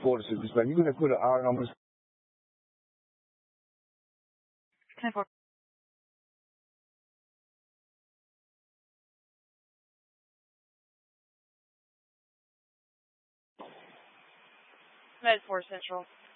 forse disponibile quello a number 10-4. Med 4 Central.